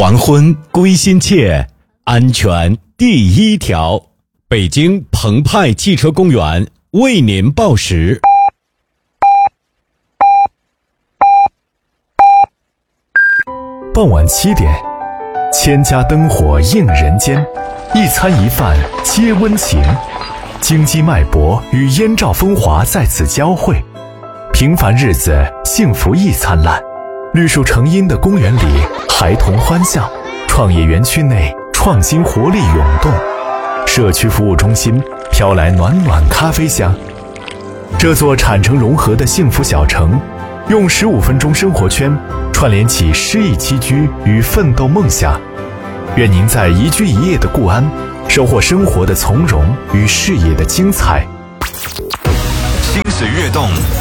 黄昏归心切，安全第一条。北京澎湃汽车公园为您报时。 傍晚7点，千家灯火映人间，一餐一饭皆温情，京畿脉搏与燕赵风华在此交汇，平凡日子幸福亦灿烂。绿树成荫的公园里，孩童欢笑，创业园区内创新活力涌动，社区服务中心飘来暖暖咖啡香。这座产城融合的幸福小城，用15分钟生活圈串联起诗意栖居与奋斗梦想。愿您在宜居一夜的固安，收获生活的从容与事业的精彩。 心水跃动，